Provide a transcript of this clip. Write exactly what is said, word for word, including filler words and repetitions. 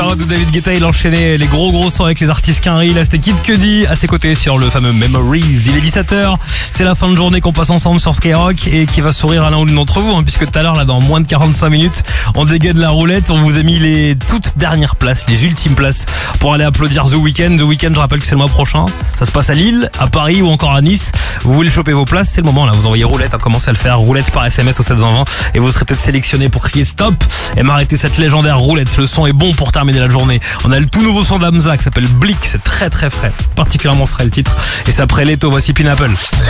De David Guetta, il enchaînait les gros gros sons avec les artistes Quinry. Là c'était Kid Cudi à ses côtés sur le fameux Memories. Il est dix-sept heures, c'est la fin de journée qu'on passe ensemble sur Skyrock et qui va sourire à l'un ou l'une d'entre vous hein, puisque tout à l'heure là dans moins de quarante-cinq minutes on dégaine la roulette, on vous a mis les toutes dernières places, les ultimes places pour aller applaudir The Weeknd. The Weeknd, je rappelle que c'est le mois prochain, ça se passe à Lille, à Paris ou encore à Nice. Vous voulez choper vos places, c'est le moment là, vous envoyez roulette, à commencer à le faire, roulette par S M S au sept vingt vingt et vous serez peut-être sélectionné pour crier stop et m'arrêter cette légendaire roulette. Le son est bon pour terminer la journée. On a le tout nouveau son d'Hamza qui s'appelle Blick, c'est très très frais, particulièrement frais le titre, et c'est après Leto, voici Pineapple.